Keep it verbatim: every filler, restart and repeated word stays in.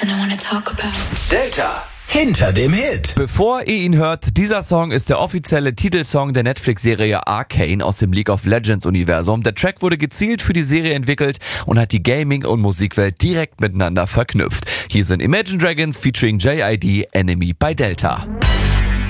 something I wanna talk about. Delta hinter dem Hit. Bevor ihr ihn hört, dieser Song ist der offizielle Titelsong der Netflix-Serie Arcane aus dem League of Legends-Universum. Der Track wurde gezielt für die Serie entwickelt und hat die Gaming- und Musikwelt direkt miteinander verknüpft. Hier sind Imagine Dragons featuring J I D, Enemy bei Delta.